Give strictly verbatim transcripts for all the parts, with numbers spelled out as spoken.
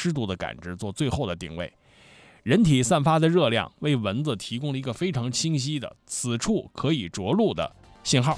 湿度的感知做最后的定位。人体散发的热量为蚊子提供了一个非常清晰的此处可以着陆的信号。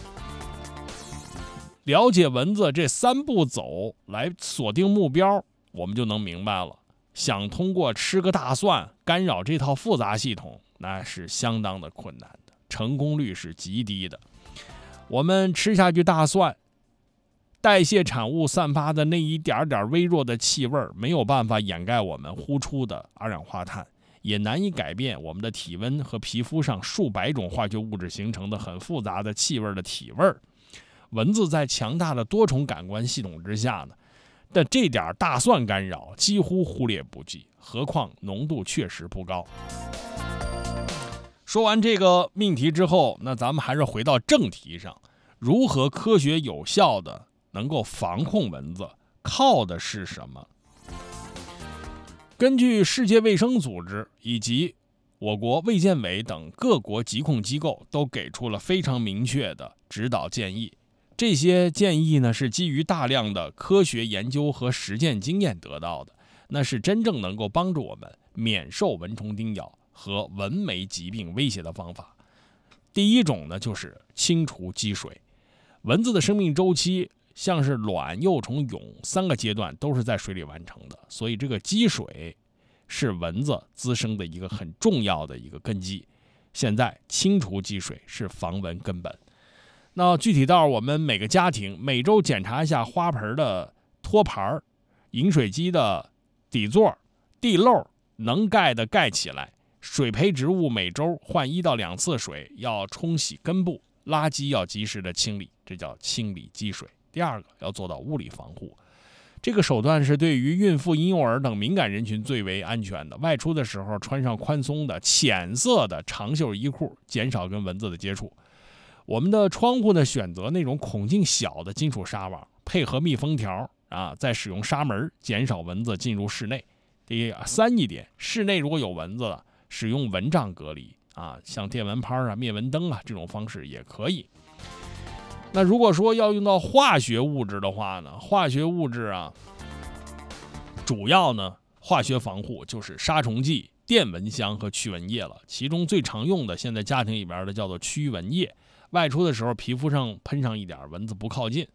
了解蚊子这三步走来锁定目标，我们就能明白了，想通过吃个大蒜干扰这套复杂系统，那是相当的困难的，成功率是极低的。我们吃下去大蒜，代谢产物散发的那一点点微弱的气味没有办法掩盖我们呼出的二氧化碳，也难以改变我们的体温和皮肤上数百种化学物质形成的很复杂的气味的体味。蚊子在强大的多重感官系统之下呢，但这点大蒜干扰几乎忽略不计，何况浓度确实不高。说完这个命题之后，那咱们还是回到正题上，如何科学有效的能够防控蚊子，靠的是什么？根据世界卫生组织以及我国卫健委等各国疾控机构都给出了非常明确的指导建议，这些建议呢是基于大量的科学研究和实践经验得到的，那是真正能够帮助我们免受蚊虫叮咬和蚊媒疾病威胁的方法。第一种呢就是清除积水。蚊子的生命周期像是卵、幼虫、蛹三个阶段都是在水里完成的，所以这个积水是蚊子滋生的一个很重要的一个根基。现在清除积水是防蚊根本。那具体到我们每个家庭每周检查一下花盆的托盘、饮水机的底座、地漏，能盖的盖起来，水培植物每周换一到两次水，要冲洗根部，垃圾要及时的清理，这叫清理积水。第二个要做到物理防护，这个手段是对于孕妇、婴幼儿等敏感人群最为安全的。外出的时候穿上宽松的浅色的长袖衣裤，减少跟蚊子的接触。我们的窗户呢，选择那种孔径小的金属纱网，配合密封条啊，再使用纱门，减少蚊子进入室内。第三一点，室内如果有蚊子，使用蚊帐隔离啊，像电蚊拍啊、灭蚊灯啊这种方式也可以。那如果说要用到化学物质的话呢，化学物质啊，主要呢化学防护就是杀虫剂、电蚊香和驱蚊液了。其中最常用的，现在家庭里边的叫做驱蚊液，外出的时候皮肤上喷上一点，蚊子不靠近。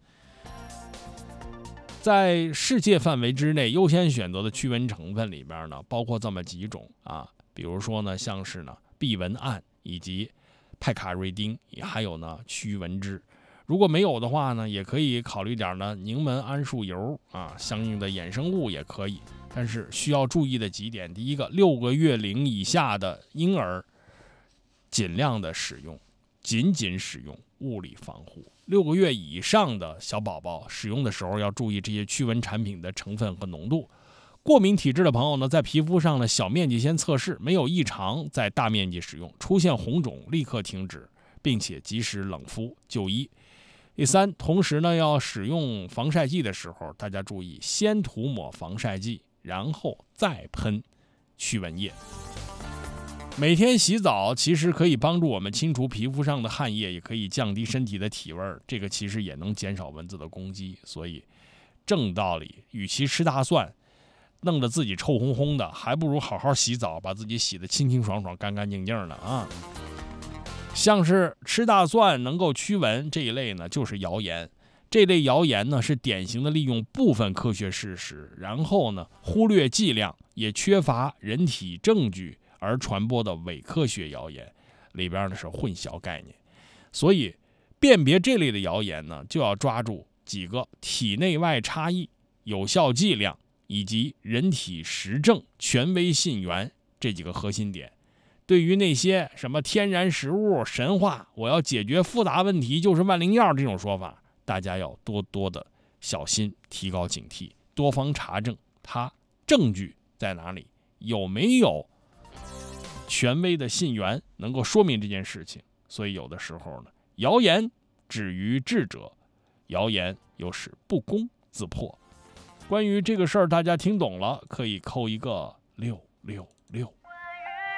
在世界范围之内优先选择的驱蚊成分里边呢，包括这么几种啊，比如说呢像是呢避蚊胺以及派卡瑞丁，还有呢驱蚊脂。如果没有的话呢，也可以考虑点呢柠檬桉树油啊，相应的衍生物也可以。但是需要注意的几点，第一个，六个月龄以下的婴儿尽量的使用，仅仅使用物理防护。六个月以上的小宝宝使用的时候要注意这些驱蚊产品的成分和浓度。过敏体质的朋友呢，在皮肤上呢小面积先测试，没有异常再大面积使用，出现红肿立刻停止，并且及时冷敷就医。第三，同时呢，要使用防晒剂的时候，大家注意先涂抹防晒剂，然后再喷驱蚊液。每天洗澡其实可以帮助我们清除皮肤上的汗液，也可以降低身体的体味，这个其实也能减少蚊子的攻击。所以正道理，与其吃大蒜弄得自己臭烘烘的，还不如好好洗澡，把自己洗得清清爽爽、干干净净的啊。像是吃大蒜能够驱蚊这一类呢，就是谣言。这类谣言呢，是典型的利用部分科学事实，然后呢忽略剂量，也缺乏人体证据而传播的伪科学谣言，里边呢是混淆概念。所以辨别这类的谣言呢，就要抓住几个体内外差异、有效剂量以及人体实证、权威信源这几个核心点。对于那些什么天然食物、神话，我要解决复杂问题就是万灵药这种说法，大家要多多的小心，提高警惕，多方查证它证据在哪里，有没有权威的信源能够说明这件事情。所以有的时候呢，谣言止于智者，谣言又是不攻自破。关于这个事儿，大家听懂了可以扣一个六六六。